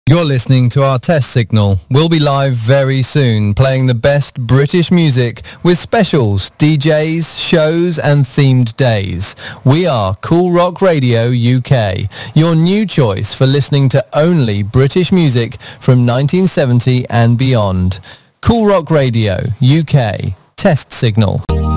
You're listening to our test signal. We'll be live very soon, playing the best British music with specials, DJs, shows and themed days. We are Cool Rock Radio UK, your new choice for listening to only British music from 1970 and beyond. Cool Rock Radio UK, test signal.